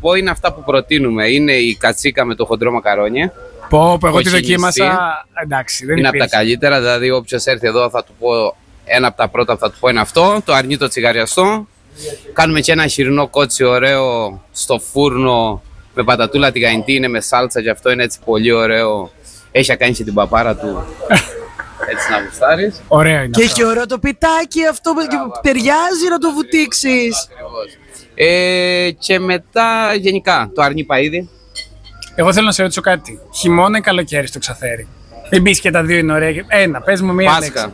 πω είναι αυτά που προτείνουμε. Είναι η κατσίκα με το χοντρό μακαρόνι. Εγώ τη δοκίμασα. Εντάξει, δεν είναι από τα καλύτερα. Δηλαδή, όποιος έρθει εδώ θα του πω ένα από τα πρώτα, θα του πω είναι αυτό. Το αρνί το τσιγαριαστό. Κάνουμε και ένα χοιρινό κότσι ωραίο στο φούρνο με πατατούλα τηγανιτή. Είναι με σάλτσα και αυτό είναι έτσι πολύ ωραίο. Έχει κάνει και την παπάρα του. Έτσι να γουστάρεις. Ωραία είναι. Και έχει ωραίο το πιτάκι αυτό που ταιριάζει να το βουτήξεις. Και μετά γενικά το αρνί παΐδι. Εγώ θέλω να σε ρωτήσω κάτι. Χειμώνα ή καλοκαίρι στο Ξαθέρι? Μην πεις και τα δύο είναι ωραία. Ένα, πες μου μία λέξη.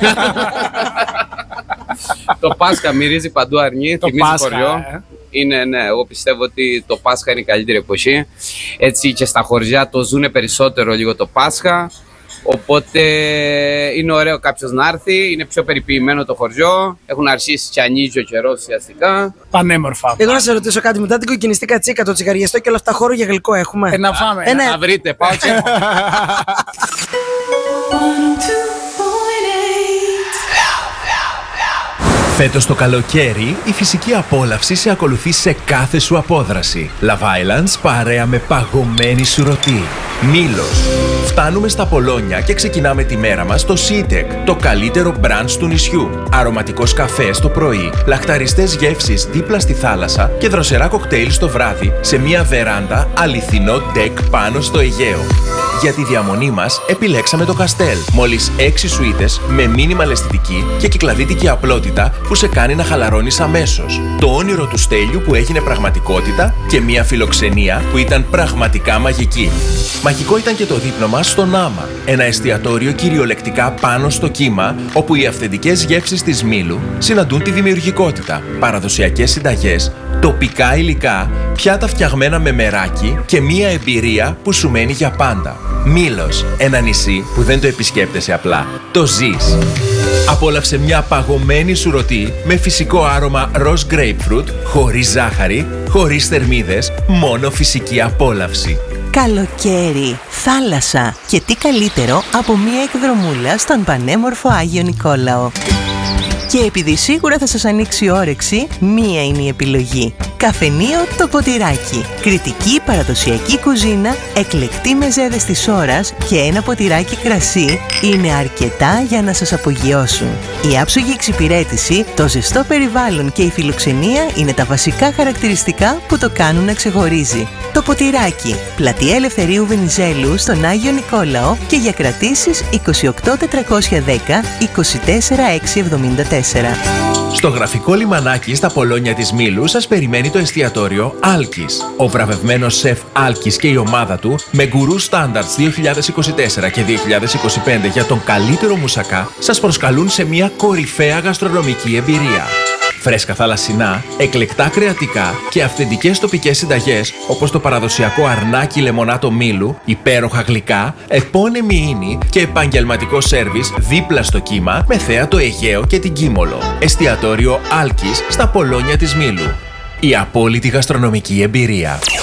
Το Πάσχα μυρίζει παντού αρνί, θυμίζει χωριό. Είναι, ναι, εγώ πιστεύω ότι το Πάσχα είναι η καλύτερη εποχή. Έτσι και στα χωριά το ζουνε περισσότερο λίγο το Πάσχα. Οπότε είναι ωραίο κάποιος να έρθει, είναι πιο περιποιημένο το χωριό. Έχουν αρχίσει και ανοίγει ο καιρός ουσιαστικά. Πανέμορφα. Εγώ να σε ρωτήσω κάτι, μετά την κοκκινιστή κατσίκα, το τσιγαριαστό και όλα αυτά, χώρο για γλυκό έχουμε? Να φάμε. Ναι. Να βρείτε, πάω και... Φέτος το καλοκαίρι, η φυσική απόλαυση σε ακολουθεί σε κάθε σου απόδραση. Love Islands παρέα με παγωμένη σουρωτή. Μήλος. Φτάνουμε στα Πολόνια και ξεκινάμε τη μέρα μας στο Seatec, το καλύτερο μπραντς του νησιού. Αρωματικός καφέ το πρωί, λαχταριστές γεύσεις δίπλα στη θάλασσα και δροσερά κοκτέιλ στο βράδυ σε μια βεράντα αληθινό ντεκ πάνω στο Αιγαίο. Για τη διαμονή μας επιλέξαμε το Καστέλ. Μόλις 6 σουίτες με μίνιμαλ αισθητική και κυκλαδίτικη απλότητα που σε κάνει να χαλαρώνεις αμέσως. Το όνειρο του Στέλιου που έγινε πραγματικότητα και μια φιλοξενία που ήταν πραγματικά μαγική. Μαγικό ήταν και το δείπνο μας στο Νάμα, ένα εστιατόριο κυριολεκτικά πάνω στο κύμα, όπου οι αυθεντικές γεύσεις της Μήλου συναντούν τη δημιουργικότητα, παραδοσιακές συνταγές, τοπικά υλικά, πιάτα φτιαγμένα με μεράκι και μια εμπειρία που σου μένει για πάντα. Μήλος, ένα νησί που δεν το επισκέπτεσαι απλά, το ζεις. Απόλαυσε μια παγωμένη σουρωτή με φυσικό άρωμα ροζ grapefruit, χωρίς ζάχαρη, χωρίς θερμίδες, μόνο φυσική απόλαυση. Καλοκαίρι, θάλασσα και τι καλύτερο από μια εκδρομούλα στον πανέμορφο Άγιο Νικόλαο. Και επειδή σίγουρα θα σας ανοίξει η όρεξη, μία είναι η επιλογή. Καφενείο το Ποτηράκι. Κρητική παραδοσιακή κουζίνα, εκλεκτή μεζέδες της ώρας και ένα ποτηράκι κρασί είναι αρκετά για να σας απογειώσουν. Η άψογη εξυπηρέτηση, το ζεστό περιβάλλον και η φιλοξενία είναι τα βασικά χαρακτηριστικά που το κάνουν να ξεχωρίζει. Το Ποτηράκι, πλατεία Ελευθερίου Βενιζέλου στον Άγιο Νικόλαο και για κρατήσεις 28 410 24 674. Στο γραφικό λιμανάκι στα Πολόνια της Μήλου σας περιμένει το εστιατόριο Άλκης. Ο βραβευμένος σεφ Άλκης και η ομάδα του με γκουρού στάνταρτς 2024 και 2025 για τον καλύτερο μουσακά σας προσκαλούν σε μια κορυφαία γαστρονομική εμπειρία. Φρέσκα θαλασσινά, εκλεκτά κρεατικά και αυθεντικές τοπικές συνταγές όπως το παραδοσιακό αρνάκι λεμονάτο Μήλου, υπέροχα γλυκά, επώνυμη ίνη και επαγγελματικό σέρβις δίπλα στο κύμα με θέα το Αιγαίο και την Κίμολο. Εστιατόριο Άλκης στα Πολόνια της Μήλου. Η απόλυτη γαστρονομική εμπειρία.